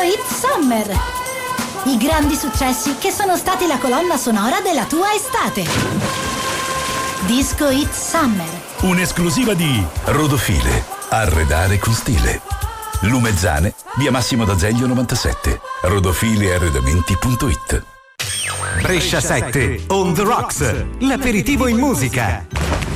Hit Summer. I grandi successi che sono stati la colonna sonora della tua estate. Disco Hit Summer. Un'esclusiva di Rodofile. Arredare con stile. Lumezzane, via Massimo d'Azeglio 97. rodofilearredamenti.it. Brescia 7, On the Rocks, l'aperitivo in musica.